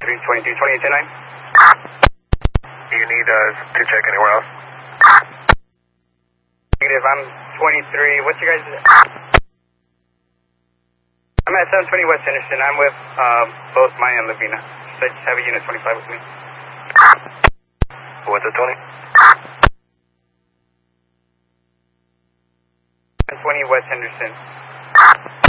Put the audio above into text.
23, 22, 28, 10, 9. Do you need to check anywhere else? Negative, I'm 23. What's your guys'? I'm at 720 West Henderson. I'm with both Maya and Lavina. So I just have a unit 25 with me. What's it, 20? 720 West Henderson.